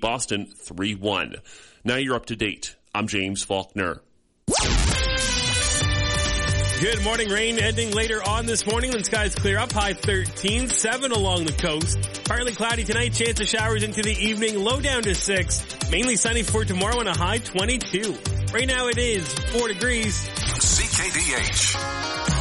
beat Boston 3-1. Now you're up to date. I'm James Faulkner. Good morning. Rain ending later on this morning when skies clear up. High 13, 7 along the coast. Partly cloudy tonight. Chance of showers into the evening. Low down to 6. Mainly sunny for tomorrow and a high 22. Right now it is 4 degrees. CKDH.